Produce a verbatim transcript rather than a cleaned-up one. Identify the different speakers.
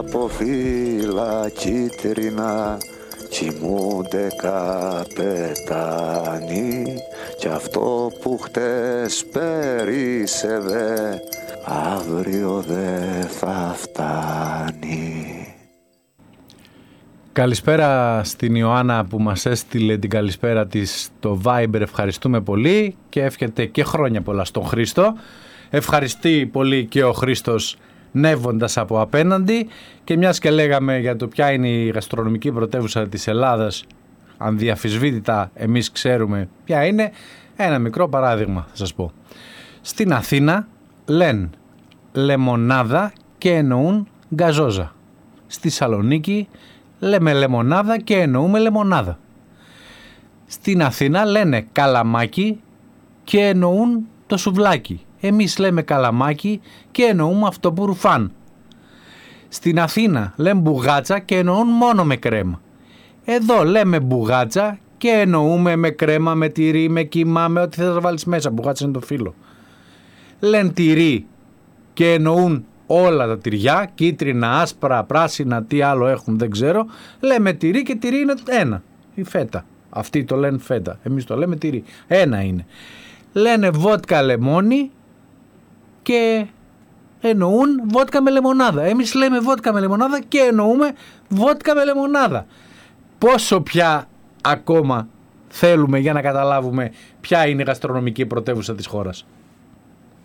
Speaker 1: από φύλλα κίτρινα κοιμούνται καπετάνοι κι αυτό που χτες περίσσευε αύριο δε θα φτάνει.
Speaker 2: Καλησπέρα στην Ιωάννα που μας έστειλε την καλησπέρα της στο Viber. Ευχαριστούμε πολύ και εύχεται και χρόνια πολλά στον Χρήστο. Ευχαριστεί πολύ και ο Χρήστος νεύοντας από απέναντι. Και μιας και λέγαμε για το ποια είναι η γαστρονομική πρωτεύουσα της Ελλάδας, ανδιαφυσβήτητα εμείς ξέρουμε ποια είναι, ένα μικρό παράδειγμα θα σας πω. Στην Αθήνα λένε λεμονάδα και εννοούν γκαζόζα. Στη Σαλονίκη λέμε λεμονάδα και εννοούμε λεμονάδα. Στην Αθήνα λένε καλαμάκι και εννοούν το σουβλάκι. Εμείς λέμε καλαμάκι και εννοούμε αυτό που ρουφάν. Στην Αθήνα λέμε μπουγάτσα και εννοούν μόνο με κρέμα. Εδώ λέμε μπουγάτσα και εννοούμε με κρέμα, με τυρί, με κιμά, με ό,τι θες να βάλεις μέσα. Μπουγάτσα είναι το φύλλο. Λένε τυρί και εννοούν όλα τα τυριά, κίτρινα, άσπρα, πράσινα, τι άλλο έχουν δεν ξέρω. Λέμε τυρί και τυρί είναι ένα, η φέτα. Αυτοί το λένε φέτα, εμείς το λέμε τυρί. Ένα είναι. Λένε βότκα λεμόνι και εννοούν βότκα με λεμονάδα. Εμείς λέμε βότκα με λεμονάδα και εννοούμε βότκα με λεμονάδα. Πόσο πια ακόμα θέλουμε για να καταλάβουμε ποια είναι η γαστρονομική πρωτεύουσα της χώρας?